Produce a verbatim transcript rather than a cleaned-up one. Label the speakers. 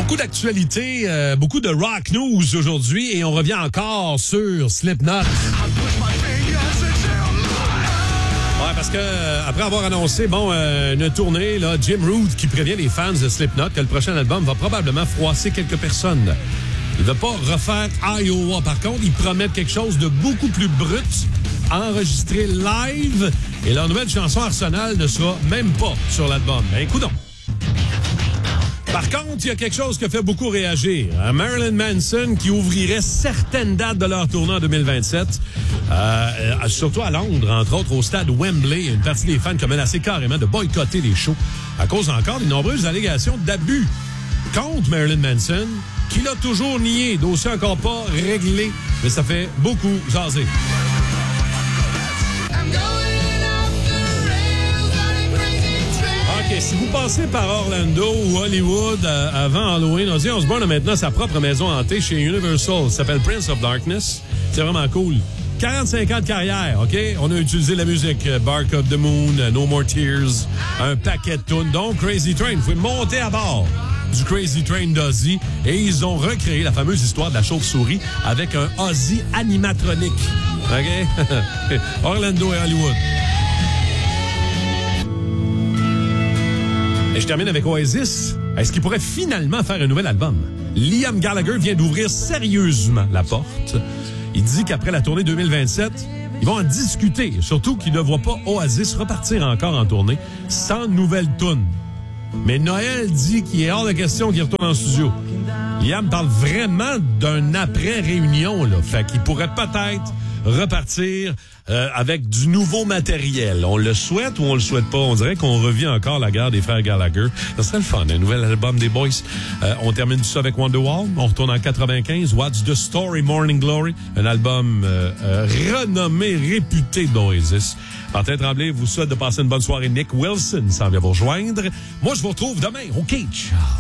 Speaker 1: Beaucoup d'actualités, euh, beaucoup de rock news aujourd'hui et on revient encore sur Slipknot. Ouais, parce que euh, après avoir annoncé bon euh, une tournée, là, Jim Root qui prévient les fans de Slipknot que le prochain album va probablement froisser quelques personnes. Il ne va pas refaire Iowa. Par contre, ils promettent quelque chose de beaucoup plus brut, enregistré live, et leur nouvelle chanson Arsenal ne sera même pas sur l'album. Ben, écoutons. Par contre, il y a quelque chose qui a fait beaucoup réagir. Marilyn Manson qui ouvrirait certaines dates de leur tournée en deux mille vingt-sept, euh, surtout à Londres, entre autres au stade Wembley. Une partie des fans qui a menacé carrément de boycotter les shows à cause encore des nombreuses allégations d'abus contre Marilyn Manson, qui l'a toujours nié. Dossier encore pas réglé, mais ça fait beaucoup jaser. OK, si vous passez par Orlando ou Hollywood euh, avant Halloween, Ozzy Osbourne a maintenant sa propre maison hantée chez Universal. Ça s'appelle Prince of Darkness. C'est vraiment cool. quarante-cinq ans de carrière, OK? On a utilisé la musique euh, Bark of the Moon, euh, No More Tears, un paquet de tunes, donc Crazy Train. Vous pouvez monter à bord du Crazy Train d'Ozzy et ils ont recréé la fameuse histoire de la chauve-souris avec un Ozzy animatronique. OK? Orlando et Hollywood. Et je termine avec Oasis. Est-ce qu'il pourrait finalement faire un nouvel album? Liam Gallagher vient d'ouvrir sérieusement la porte. Il dit qu'après la tournée deux mille vingt-sept, ils vont en discuter. Surtout qu'il ne voit pas Oasis repartir encore en tournée sans nouvelle toune. Mais Noël dit qu'il est hors de question qu'il retourne en studio. Liam parle vraiment d'un après-réunion, là. Fait qu'il pourrait peut-être repartir euh, avec du nouveau matériel. On le souhaite ou on le souhaite pas? On dirait qu'on revit encore la guerre des frères Gallagher. Ça serait le fun, un nouvel album des Boys. Euh, on termine tout ça avec Wonderwall. On retourne en quatre-vingt-quinze. What's the Story, Morning Glory. Un album euh, euh, renommé, réputé d'Oasis. Martin Tremblay vous souhaite de passer une bonne soirée. Nick Wilson s'en vient vous rejoindre. Moi, je vous retrouve demain au Cage.